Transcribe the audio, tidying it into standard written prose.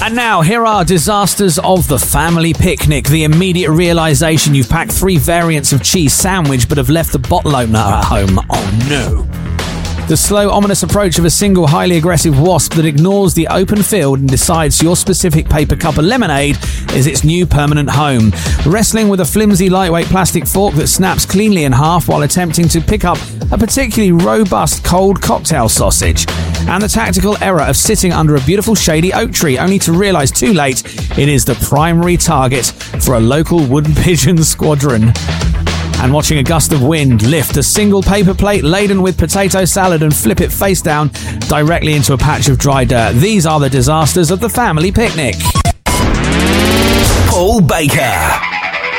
And now, here are disasters of the family picnic. The immediate realisation you've packed 3 variants of cheese sandwich but have left the bottle opener at home. Oh no. The slow, ominous approach of a single highly aggressive wasp that ignores the open field and decides your specific paper cup of lemonade is its new permanent home. Wrestling with a flimsy, lightweight plastic fork that snaps cleanly in half while attempting to pick up a particularly robust cold cocktail sausage. And the tactical error of sitting under a beautiful shady oak tree only to realise too late it is the primary target for a local wooden pigeon squadron. And watching a gust of wind lift a single paper plate laden with potato salad and flip it face down directly into a patch of dry dirt. These are the disasters of the family picnic. Paul Baker.